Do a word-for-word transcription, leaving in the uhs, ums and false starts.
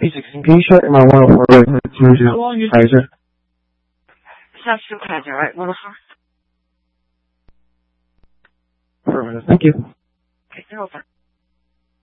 P sixteen. Can you shut my one oh four right through to Kaiser? South to Kaiser, right? one oh four. Affirmative. Thank you. Okay, they're over.